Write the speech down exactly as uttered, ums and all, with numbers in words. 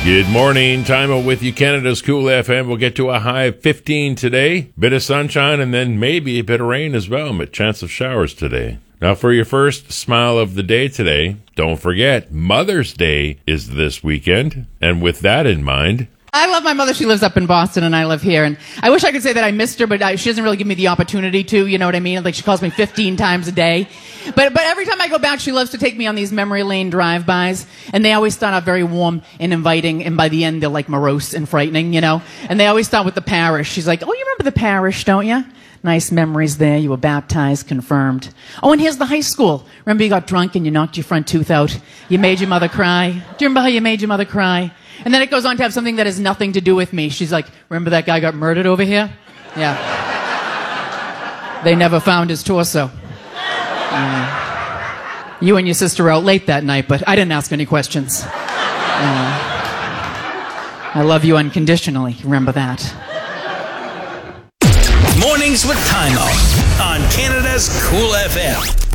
Good morning. Time with you, Canada's Cool F M. We'll get to a high of fifteen today. Bit of sunshine and then maybe a bit of rain as well, but chance of showers today. Now for your first smile of the day today, don't forget, Mother's Day is this weekend. And with that in mind... I love my mother. She lives up in Boston and I live here. And I wish I could say that I missed her, but I, she doesn't really give me the opportunity to, you know what I mean? Like she calls me fifteen times a day. But but every time I go back, she loves to take me on these memory lane drive-bys. And they always start out very warm and inviting. And by the end, they're like morose and frightening, you know? And they always start with the parish. She's like, oh, you remember the parish, don't you? Nice memories there. You were baptized, confirmed. Oh, and here's the high school. Remember you got drunk and you knocked your front tooth out? You made your mother cry? Do you remember how you made your mother cry? And then it goes on to have something that has nothing to do with me. She's like, remember that guy got murdered over here? Yeah. They never found his torso. Uh, you and your sister were out late that night, but I didn't ask any questions. Uh, I love you unconditionally. Remember that. Mornings with Timo on Canada's Cool F M.